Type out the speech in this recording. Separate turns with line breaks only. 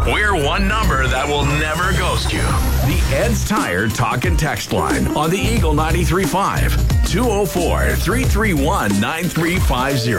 We're one number that will never ghost you. The Ed's Tire Talk and Text Line on the Eagle 93.5. 204-331-9350.